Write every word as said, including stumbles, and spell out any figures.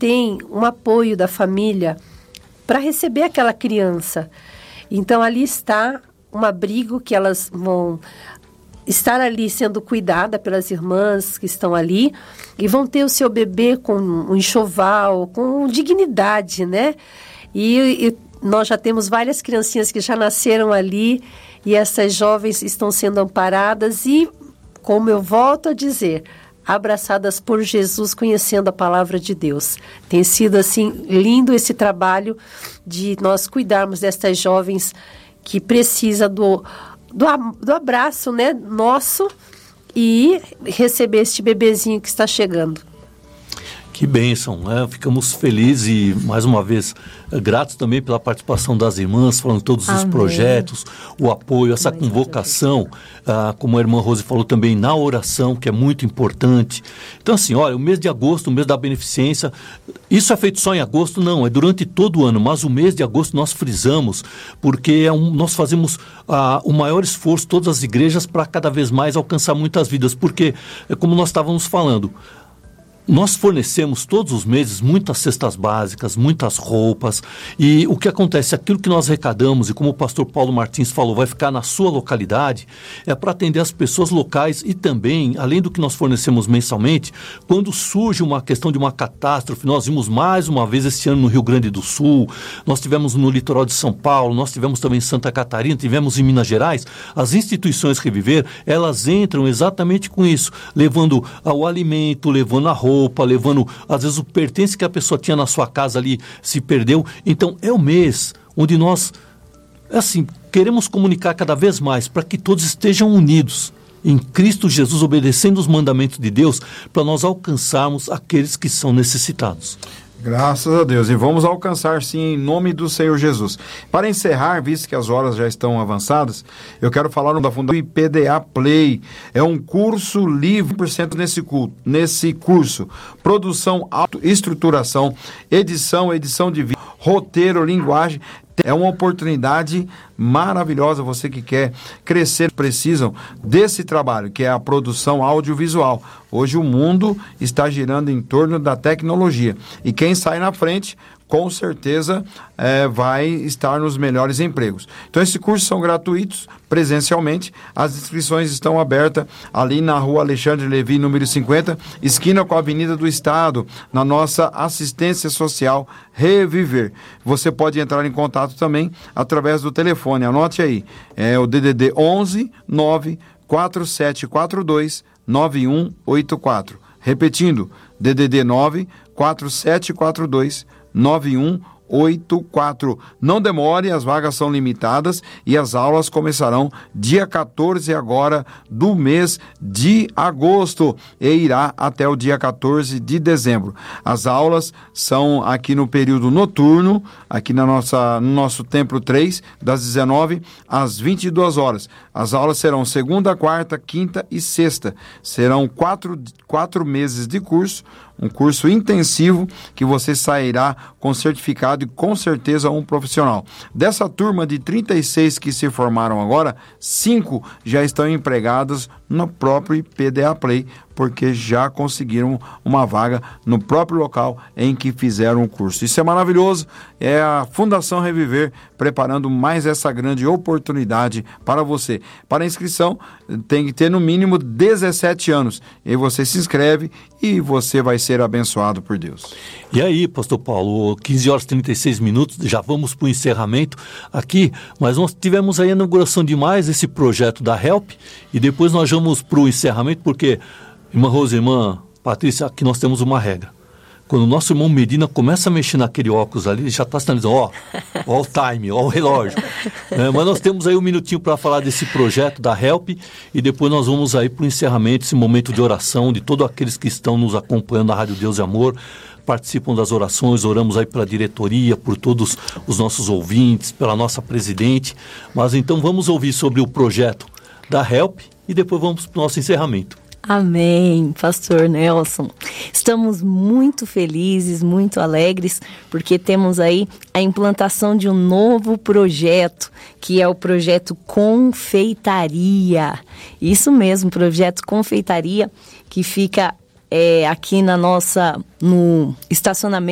tem um apoio da família para receber aquela criança. Então, ali está um abrigo que elas vão estar ali sendo cuidada pelas irmãs que estão ali e vão ter o seu bebê com um enxoval, com dignidade, né? E, e nós já temos várias criancinhas que já nasceram ali e essas jovens estão sendo amparadas e, como eu volto a dizer, abraçadas por Jesus, conhecendo a palavra de Deus. Tem sido, assim, lindo esse trabalho de nós cuidarmos destas jovens que precisam do, do, do abraço, né, nosso e receber este bebezinho que está chegando. Que bênção, né? Ficamos felizes e, mais uma vez, gratos também pela participação das irmãs, falando todos Amém. Os projetos, o apoio, essa Amém. Convocação, ah, como a irmã Rose falou também, na oração, que é muito importante. Então, assim, olha, o mês de agosto, o mês da beneficência, isso é feito só em agosto? Não, é durante todo o ano, mas o mês de agosto nós frisamos, porque é um, nós fazemos ah, o maior esforço, todas as igrejas, para cada vez mais alcançar muitas vidas, porque, é como nós estávamos falando, nós fornecemos todos os meses muitas cestas básicas, muitas roupas, e o que acontece, aquilo que nós arrecadamos, e como o pastor Paulo Martins falou, vai ficar na sua localidade, é para atender as pessoas locais e também, além do que nós fornecemos mensalmente, quando surge uma questão de uma catástrofe, nós vimos mais uma vez esse ano no Rio Grande do Sul, nós tivemos no litoral de São Paulo, nós tivemos também em Santa Catarina, tivemos em Minas Gerais, as instituições Reviver, elas entram exatamente com isso, levando o alimento, levando a roupa, roupa, levando, às vezes, o pertence que a pessoa tinha na sua casa ali se perdeu. Então, é o mês onde nós, assim, queremos comunicar cada vez mais para que todos estejam unidos em Cristo Jesus, obedecendo os mandamentos de Deus, para nós alcançarmos aqueles que são necessitados. Graças a Deus. E vamos alcançar, sim, em nome do Senhor Jesus. Para encerrar, visto que as horas já estão avançadas, eu quero falar da Fundação I P D A Play. É um curso livre, cem por cento nesse, culto, nesse curso. Produção, auto, estruturação, edição, edição de vídeo, roteiro, linguagem. É uma oportunidade maravilhosa. Você que quer crescer, precisam desse trabalho, que é a produção audiovisual. Hoje o mundo está girando em torno da tecnologia. E quem sai na frente, com certeza, é, vai estar nos melhores empregos. Então, esses cursos são gratuitos, presencialmente. As inscrições estão abertas ali na rua Alexandre Levi, número cinquenta, esquina com a Avenida do Estado, na nossa assistência social Reviver. Você pode entrar em contato também através do telefone. Anote aí, é o D D D onze nove quatro sete quatro dois nove um oito quatro. Repetindo, D D D nove quatro sete quatro dois nove um oito quatro. Não demore, as vagas são limitadas e as aulas começarão dia quatorze agora do mês de agosto e irá até o dia quatorze de dezembro. As aulas são aqui no período noturno, aqui na nossa, no nosso Templo três, das dezenove às vinte e duas horas. As aulas serão segunda, quarta, quinta e sexta. Serão quatro, quatro meses de curso, um curso intensivo que você sairá com certificado e com certeza um profissional. Dessa turma de trinta e seis que se formaram agora, cinco já estão empregadas no próprio I P D A Play, porque já conseguiram uma vaga no próprio local em que fizeram o curso. Isso é maravilhoso, é a Fundação Reviver preparando mais essa grande oportunidade para você. Para a inscrição, tem que ter no mínimo dezessete anos, e você se inscreve e você vai ser abençoado por Deus. E aí, pastor Paulo, quinze horas e trinta e seis minutos, já vamos para o encerramento aqui, mas nós tivemos aí a inauguração de mais esse projeto da Help, e depois nós vamos para o encerramento, porque, irmã Rose, irmã Patrícia, aqui nós temos uma regra. Quando o nosso irmão Medina começa a mexer naquele óculos ali, ele já está sinalizando, ó, ó o time, ó o relógio. É, mas nós temos aí um minutinho para falar desse projeto da Help e depois nós vamos aí para o encerramento, esse momento de oração de todos aqueles que estão nos acompanhando na Rádio Deus e Amor, participam das orações, oramos aí pela diretoria, por todos os nossos ouvintes, pela nossa presidente. Mas então vamos ouvir sobre o projeto da Help e depois vamos para o nosso encerramento. Amém, pastor Nelson. Estamos muito felizes, muito alegres, porque temos aí a implantação de um novo projeto, que é o projeto Confeitaria. Isso mesmo, projeto Confeitaria, que fica é, aqui na nossa, no estacionamento